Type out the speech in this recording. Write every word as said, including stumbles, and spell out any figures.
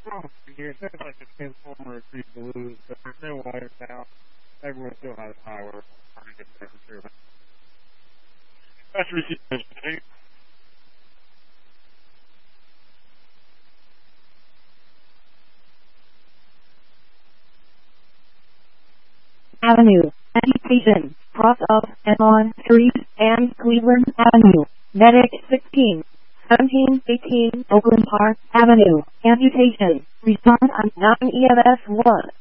wrong here. It says like the transformer is pretty blue, but there's no wires out. Everyone still has power. Trying to get temperature. That's receiving. Avenue, Education, cross of Elon Street and Cleveland Avenue, Medic sixteen, seventeen eighteen Oakland Park Avenue, Education, respond on nine E M S one.